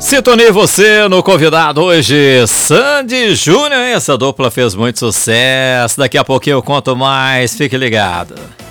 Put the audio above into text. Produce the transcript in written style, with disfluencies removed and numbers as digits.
Sintonei você no convidado hoje, Sandy Júnior. Essa dupla fez muito sucesso. Daqui a pouquinho eu conto mais, fique ligado.